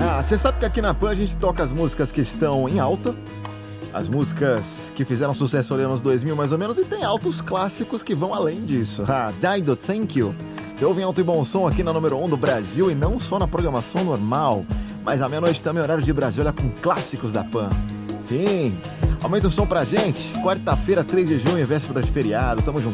Você sabe que aqui na Pan a gente toca as músicas que estão em alta, as músicas que fizeram sucesso ali nos 2000 mais ou menos, e tem altos clássicos que vão além disso. Dido, Thank You. Você ouve em alto e bom som aqui na número 1 do Brasil, e não só na programação normal, mas à meia-noite também, horário de Brasília, com clássicos da Pan. Sim, aumenta o som pra gente. Quarta-feira, 3 de junho, véspera de feriado, tamo junto.